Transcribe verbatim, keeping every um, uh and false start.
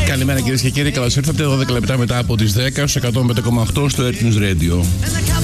Καλημέρα κυρίες και κύριοι, καλώς ήρθατε δώδεκα λεπτά μετά από τις δέκα στο εκατόν πέντε κόμμα οκτώ στο Air News Radio.